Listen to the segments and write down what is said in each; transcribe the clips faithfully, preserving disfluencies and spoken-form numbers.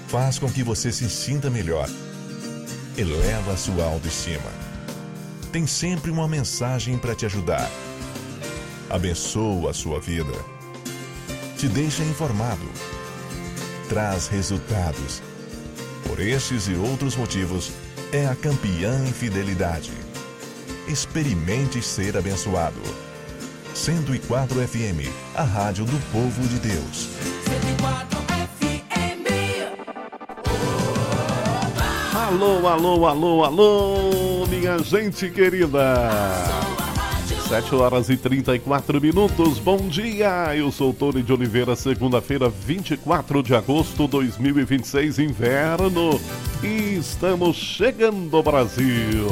faz com que você se sinta melhor, eleva a sua autoestima. Tem sempre uma mensagem para te ajudar. Abençoa a sua vida. Te deixa informado. Traz resultados. Por estes e outros motivos, é a campeã em fidelidade. Experimente ser abençoado. cento e quatro F M, a rádio do povo de Deus. cento e quatro F M. Alô, alô, alô, alô, minha gente querida. sete horas e trinta e quatro minutos, bom dia, eu sou Tony de Oliveira, segunda-feira, vinte e quatro de agosto de dois mil e vinte e seis, inverno, e estamos chegando ao Brasil.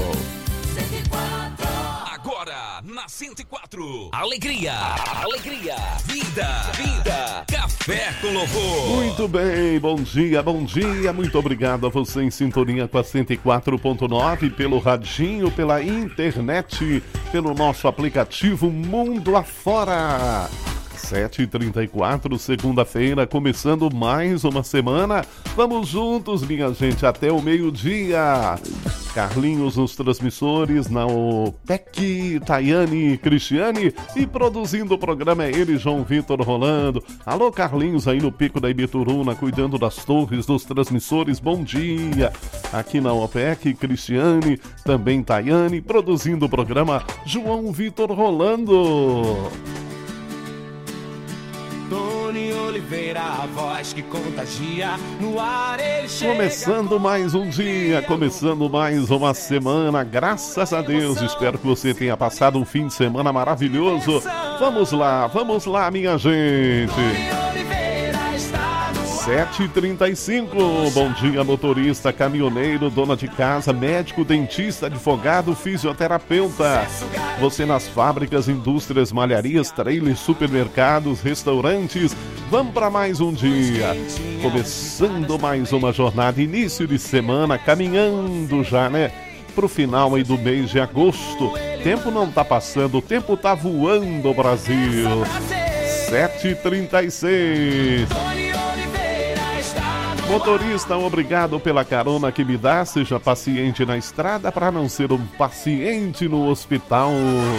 Agora, na cento e quatro, alegria, alegria, vida, vida, café com louvor. Muito bem, bom dia, bom dia, muito obrigado a você em sintonia com a cento e quatro ponto nove, pelo radinho, pela internet, pelo nosso aplicativo Mundo Afora. sete e trinta e quatro, segunda-feira, começando mais uma semana. Vamos juntos, minha gente, até o meio-dia. Carlinhos nos transmissores, na O P E C, Tayane, Cristiane, e produzindo o programa é ele, João Vitor Rolando. Alô, Carlinhos, aí no Pico da Ibituruna, cuidando das torres dos transmissores, bom dia. Aqui na O P E C, Cristiane, também Tayane, produzindo o programa, João Vitor Rolando. Tony Oliveira, a voz que contagia, no ar ele chega. Começando mais um dia, começando mais uma semana, graças a Deus, espero que você tenha passado um fim de semana maravilhoso. Vamos lá, vamos lá, minha gente. sete e trinta e cinco, bom dia, motorista, caminhoneiro, dona de casa, médico, dentista, advogado, fisioterapeuta. Você nas fábricas, indústrias, malharias, trailers, supermercados, restaurantes. Vamos para mais um dia. Começando mais uma jornada, início de semana, caminhando já, né? Pro final aí do mês de agosto. Tempo não tá passando, o tempo tá voando, Brasil. sete e trinta e seis. Motorista, obrigado pela carona que me dá. Seja paciente na estrada para não ser um paciente no hospital.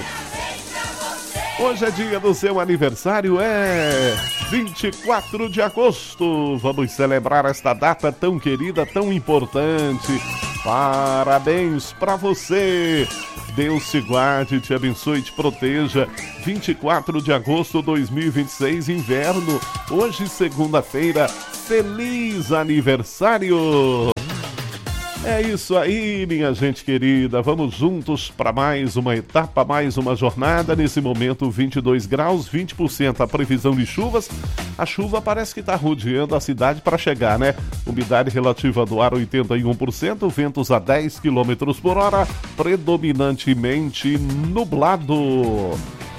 Hoje é dia do seu aniversário, é vinte e quatro de agosto. Vamos celebrar esta data tão querida, tão importante. Parabéns para você. Deus te guarde, te abençoe e te proteja. vinte e quatro de agosto de dois mil e vinte e seis, inverno. Hoje, segunda-feira. Feliz aniversário! É isso aí, minha gente querida. Vamos juntos para mais uma etapa, mais uma jornada. Nesse momento, vinte e dois graus, vinte por cento a previsão de chuvas. A chuva parece que está rodeando a cidade para chegar, né? Umidade relativa do ar, oitenta e um por cento. Ventos a dez quilômetros por hora. Predominantemente nublado.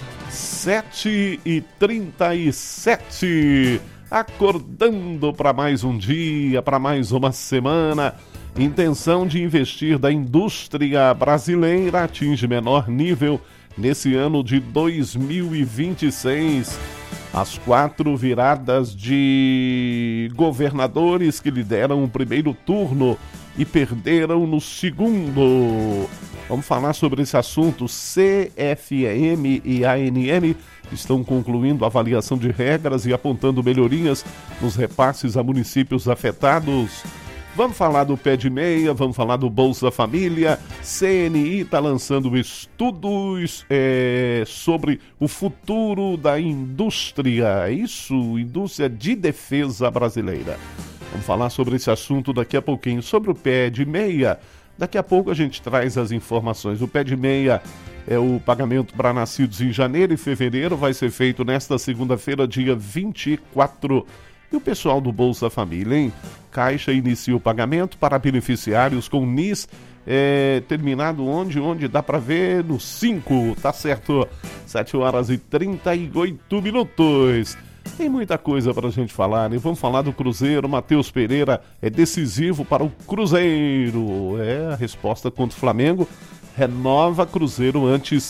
sete e trinta e sete. Acordando para mais um dia, para mais uma semana. Intenção de investir da indústria brasileira atinge menor nível nesse ano de dois mil e vinte e seis. As quatro viradas de governadores que lideram o primeiro turno e perderam no segundo. Vamos falar sobre esse assunto. C F E M e A N M estão concluindo a avaliação de regras e apontando melhorias nos repasses a municípios afetados. Vamos falar do pé de meia, vamos falar do Bolsa Família. C N I está lançando estudos é, sobre o futuro da indústria. Isso, indústria de defesa brasileira. Vamos falar sobre esse assunto daqui a pouquinho. Sobre o pé de meia, daqui a pouco a gente traz as informações. O pé de meia é o pagamento para nascidos em janeiro e fevereiro. Vai ser feito nesta segunda-feira, dia vinte e quatro. E o pessoal do Bolsa Família, hein? Caixa inicia o pagamento para beneficiários com N I S é, terminado onde? Onde dá para ver no cinco, tá certo? sete horas e trinta e oito minutos. Tem muita coisa para a gente falar, né? Vamos falar do Cruzeiro. Matheus Pereira é decisivo para o Cruzeiro. É a resposta contra o Flamengo. Renova Cruzeiro antes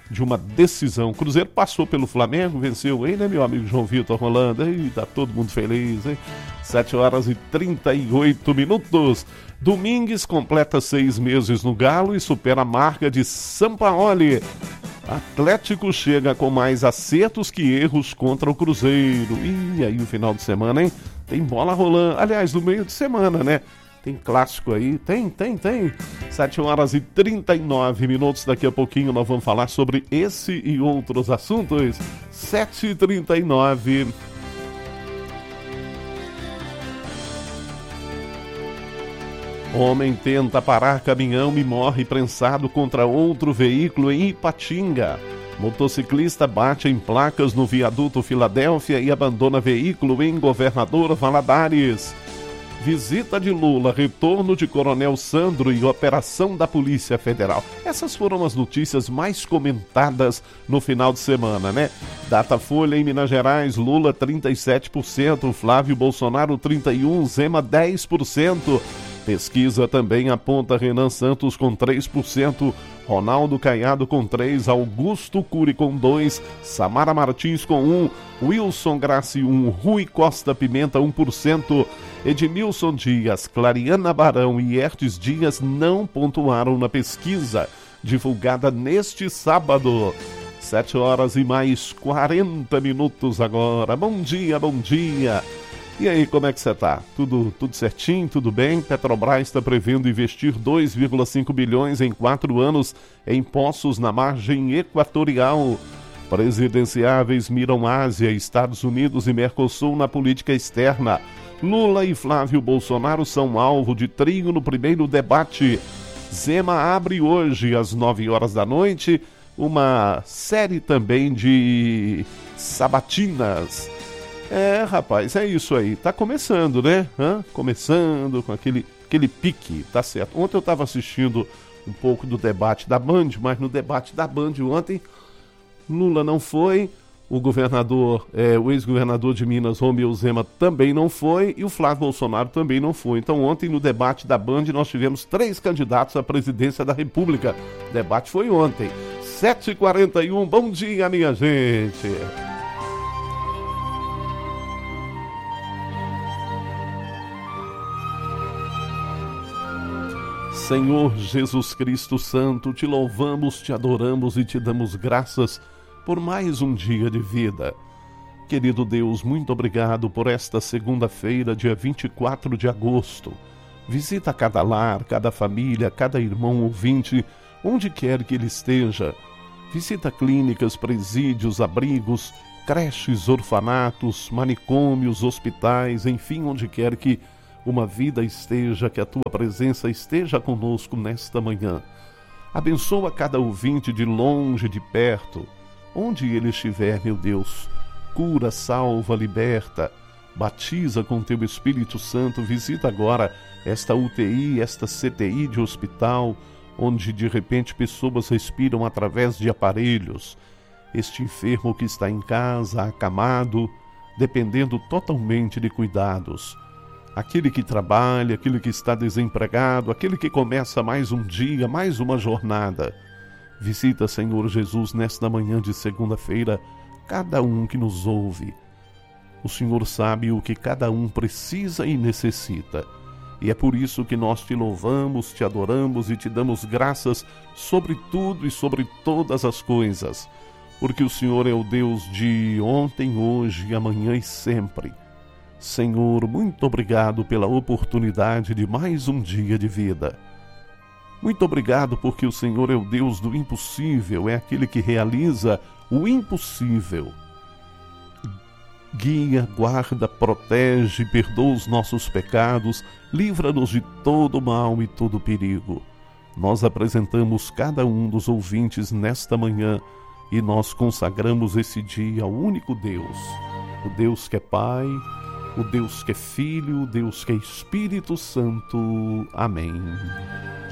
de uma decisão. O Cruzeiro passou pelo Flamengo, venceu aí, né, meu amigo João Vitor Rolando? Aí tá todo mundo feliz, hein? sete horas e trinta e oito minutos. Domingues completa seis meses no Galo e supera a marca de Sampaoli. Atlético chega com mais acertos que erros contra o Cruzeiro. E aí o final de semana, hein? Tem bola rolando. Aliás, no meio de semana, né? Tem clássico aí? Tem, tem, tem. sete horas e trinta e nove minutos. Daqui a pouquinho nós vamos falar sobre esse e outros assuntos. sete e trinta e nove. Homem tenta parar caminhão e morre prensado contra outro veículo em Ipatinga. Motociclista bate em placas no viaduto Filadélfia e abandona veículo em Governador Valadares. Visita de Lula, retorno de Coronel Sandro e operação da Polícia Federal. Essas foram as notícias mais comentadas no final de semana, né? Datafolha em Minas Gerais, Lula trinta e sete por cento, Flávio Bolsonaro trinta e um por cento, Zema dez por cento. Pesquisa também aponta Renan Santos com três por cento, Ronaldo Caiado com três por cento, Augusto Cury com dois por cento, Samara Martins com um por cento, Wilson Graci um por cento, Rui Costa Pimenta um por cento, Edmilson Dias, Clariana Barão e Ertes Dias não pontuaram na pesquisa, divulgada neste sábado. sete horas e mais quarenta minutos agora. Bom dia, bom dia. E aí, como é que você tá? Tudo, tudo certinho, tudo bem? Petrobras está prevendo investir dois vírgula cinco bilhões em quatro anos em poços na margem equatorial. Presidenciáveis miram Ásia, Estados Unidos e Mercosul na política externa. Lula e Flávio Bolsonaro são alvo de trio no primeiro debate. Zema abre hoje, às nove horas da noite, uma série também de sabatinas. É, rapaz, é isso aí. Tá começando, né? Hã? Começando com aquele, aquele pique, tá certo. Ontem eu tava assistindo um pouco do debate da Band, mas no debate da Band ontem, Lula não foi, o governador, é, o ex-governador de Minas, Romeu Zema, também não foi, e o Flávio Bolsonaro também não foi. Então ontem no debate da Band nós tivemos três candidatos à presidência da República. O debate foi ontem. sete e quarenta e um, bom dia, minha gente. Senhor Jesus Cristo Santo, te louvamos, te adoramos e te damos graças por mais um dia de vida. Querido Deus, muito obrigado por esta segunda-feira, dia vinte e quatro de agosto. Visita cada lar, cada família, cada irmão ouvinte, onde quer que ele esteja. Visita clínicas, presídios, abrigos, creches, orfanatos, manicômios, hospitais, enfim, onde quer que uma vida esteja, que a tua presença esteja conosco nesta manhã. Abençoa cada ouvinte de longe, de perto, onde ele estiver, meu Deus. Cura, salva, liberta, batiza com teu Espírito Santo. Visita agora esta U T I, esta C T I de hospital, onde de repente pessoas respiram através de aparelhos. Este enfermo que está em casa, acamado, dependendo totalmente de cuidados. Aquele que trabalha, aquele que está desempregado, aquele que começa mais um dia, mais uma jornada. Visita, Senhor Jesus, nesta manhã de segunda-feira, cada um que nos ouve. O Senhor sabe o que cada um precisa e necessita. E é por isso que nós te louvamos, te adoramos e te damos graças sobre tudo e sobre todas as coisas. Porque o Senhor é o Deus de ontem, hoje, amanhã e sempre. Senhor, muito obrigado pela oportunidade de mais um dia de vida. Muito obrigado porque o Senhor é o Deus do impossível, é aquele que realiza o impossível. Guia, guarda, protege, perdoa os nossos pecados, livra-nos de todo mal e todo perigo. Nós apresentamos cada um dos ouvintes nesta manhã e nós consagramos esse dia ao único Deus, o Deus que é Pai, o Deus que é Filho, o Deus que é Espírito Santo. Amém.